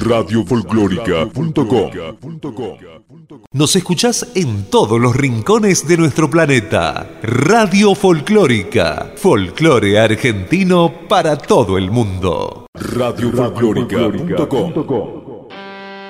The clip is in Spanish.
radiofolclórica.com. Nos escuchás en todos los rincones de nuestro planeta. Radio Folclórica, folclore argentino para todo el mundo. radiofolclórica.com.